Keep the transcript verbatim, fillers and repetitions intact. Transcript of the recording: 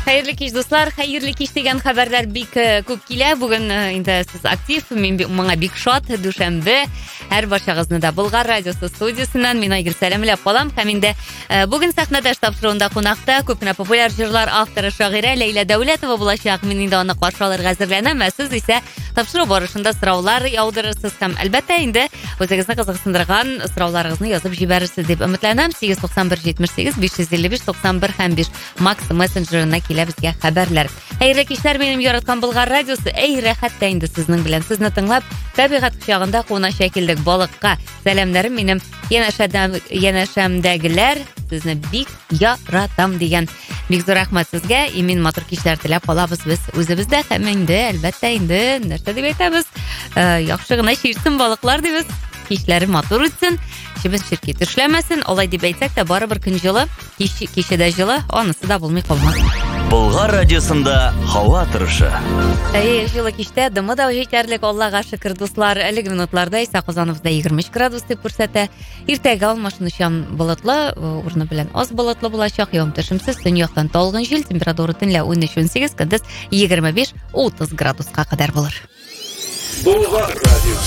Хәерле кич, дуслар. Хәерле кич дигән хәбәрләр бик күп килә. Бүген инде сез актив, мин моңа бик шат. Дүшәмбе. Һәр барчагызны да Болгар радиосы студиясеннән мин Айгөл сәламләп калам. Һәм инде бүген сәхнәдә тапшыруында кунакта күп кенә популяр җырлар авторы шагыйрә Ләйлә Дәүләтова булачак. Мин инде аны каршы алырга әзерләнәм. Ә сез исә тапшыру барышында сораулар яудырырсыз һәм әлбәттә инде үзегезне кызыксындырган сорауларыгызны язып җибәрерсез дип өметләнәм. сигез туксан бер җитмеш сигез биш йөз илле биш туксан бер һәм биш Макс мессенджерына килә безгә хәбәрләр. Хәерле кичләр, минем яраткан Болгар радиосы. Әй, рәхәттә инде сезнең белән. Сезне тыңлап, табигать кочагында кунаша килдек балыкка. Сәламнәрем минем янәшәдәм, янәшәмдәгеләр. Сезне бик яратам дигән. Бик зур рәхмәт сезгә. Имин матур кичләр теләп калабыз без үзебездә һәм инде әлбәттә инде нәрсә дип әйтәбез? Яхшы гына чирсен балыклар дибез. Кичләре матур үтсен. Чебез чирки төшләмәсен. Алай дип әйтсәк тә барыбер көн җылы, кичәдә җылы, анысы да булмый калмас. Болгар радиосында һава торышы. Әй, җылы кичтә дымы да җитәрлек, Аллага шөкер, дуслар. Әлеге минутларда исә Казаныбызда егерме өч градус дип күрсәтә. Иртәгә алмашынучан болытлы, урыны белән аз болытлы булачак, явым-төшемсез, төньяктан талгын җил, температура төнлә унөч унсигез, көндез егерме биш утыз градуска кадәр булыр. Болгар радиосы.